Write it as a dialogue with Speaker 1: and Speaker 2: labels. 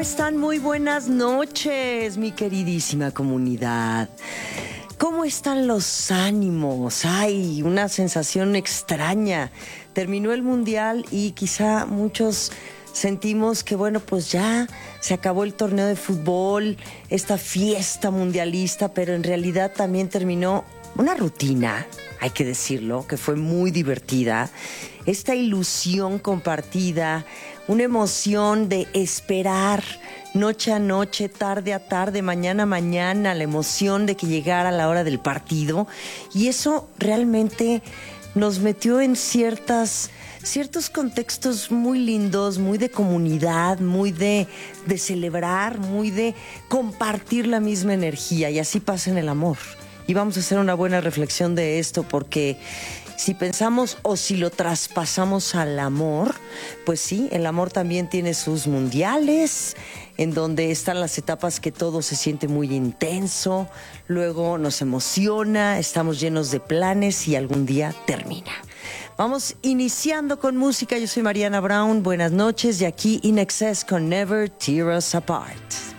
Speaker 1: están? Muy buenas noches, mi queridísima comunidad. ¿Cómo están los ánimos? Ay, una sensación extraña. Terminó el Mundial y quizá muchos sentimos que, bueno, pues ya se acabó el torneo de fútbol, esta fiesta mundialista, pero en realidad también terminó una rutina, hay que decirlo, que fue muy divertida. Esta ilusión compartida, una emoción de esperar noche a noche, tarde a tarde, mañana a mañana, la emoción de que llegara la hora del partido. Y eso realmente nos metió en ciertos contextos muy lindos, muy de comunidad, muy de celebrar, muy de compartir la misma energía. Y así pasa en el amor. Y vamos a hacer una buena reflexión de esto, porque si pensamos o si lo traspasamos al amor, pues sí, el amor también tiene sus mundiales, en donde están las etapas que todo se siente muy intenso, luego nos emociona, estamos llenos de planes y algún día termina. Vamos iniciando con música. Yo soy Mariana Brown, buenas noches, y aquí In Excess con Never Tear Us Apart.